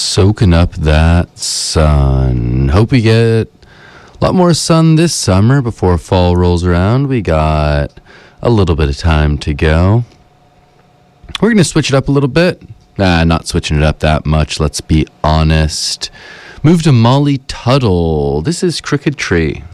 Soaking up that sun. Hope we get a lot more sun this summer before fall rolls around. We got a little bit of time to go. We're going to switch it up a little bit. Not switching it up that much, let's be honest. Move to Molly Tuttle. This is Crooked Tree.